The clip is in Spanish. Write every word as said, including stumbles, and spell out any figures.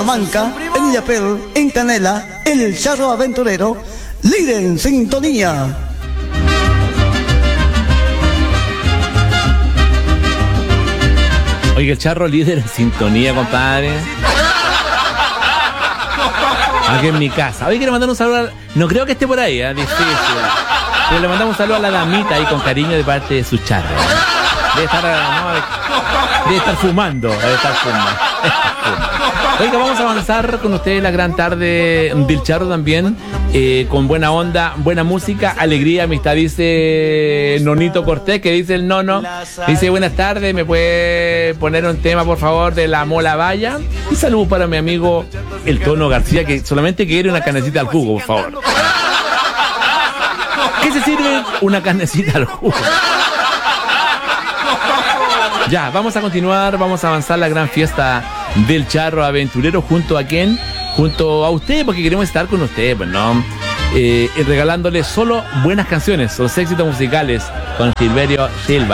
Salamanca, en Illapel, en Canela, el Charro Aventurero, líder en sintonía. Oiga, el Charro líder en sintonía, compadre. Aquí en mi casa. Hoy quiero mandar un saludo a... No creo que esté por ahí, ¿eh? Difícil. Pero le mandamos un saludo a la damita ahí con cariño de parte de su Charro. Debe estar, no, debe estar fumando. Debe estar fumando. Oiga, vamos a avanzar con ustedes la gran tarde del Charro también. Eh, con buena onda, buena música, alegría, amistad, dice Nonito Cortés, que dice el nono. Dice, buenas tardes, ¿me puede poner un tema, por favor, de la Mola Valla? Y saludos para mi amigo El Tono García, que solamente quiere una canecita al jugo, por favor. ¿Qué se sirve una canecita al jugo? Ya, vamos a continuar, vamos a avanzar la gran fiesta del Charro Aventurero. ¿Junto a quién? Junto a usted, porque queremos estar con usted, pues, ¿no? Eh, regalándole solo buenas canciones, los éxitos musicales con Silverio Silva.